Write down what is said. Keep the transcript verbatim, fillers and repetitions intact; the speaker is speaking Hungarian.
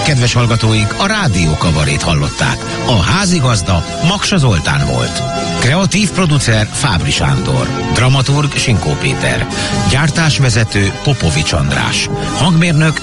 Kedves hallgatóink, a Rádió Kabarét hallották. A házigazda Maksa Zoltán volt. Kreatív producer Fábri Sándor. Dramaturg Sinkó Péter. Gyártásvezető Popovics András. Hangmérnök